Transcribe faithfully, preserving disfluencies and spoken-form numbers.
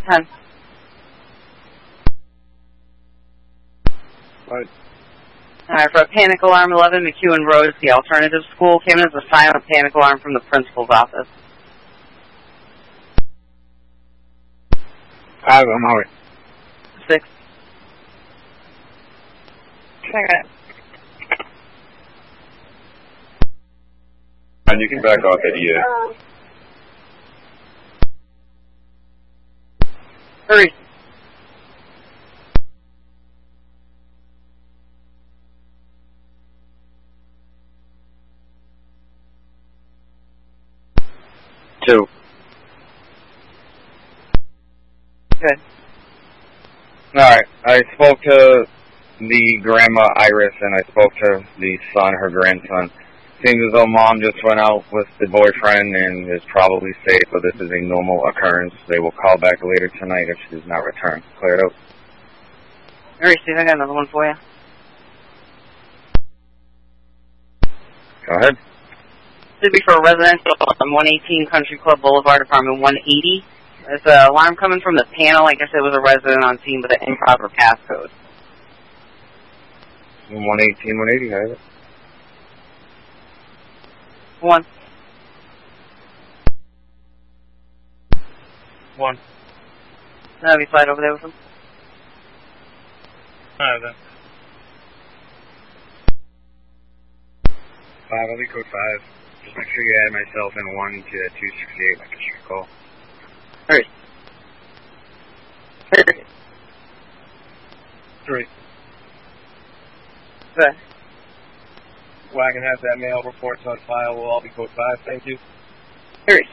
ten. What? Alright, for a panic alarm, eleven McEwen Road, the alternative school, came in as a silent panic alarm from the principal's office. Five, I'm out. Six. Second. And you can back off at E A. Three. Two. Good. Alright, I spoke to the grandma Iris and I spoke to the son, her grandson. Seems as though mom just went out with the boyfriend and is probably safe, so this is a normal occurrence. They will call back later tonight if she does not return. Clear it out. Alright, Steve, I got another one for you. Go ahead. Should be for a residential on one eighteen Country Club Boulevard, apartment one eighty. There's an alarm coming from the panel. Like I said, it was a resident on scene with an improper passcode. one eighteen, one eighty, I have it. One. One. Have you slide over there with him? Alright then. Five, I'll be code five. Just make sure you add myself in one to two sixty-eight like a street call. Alright. Three. Good. Wagon has that mail reports on file. We'll all be code five. Thank you. Alright.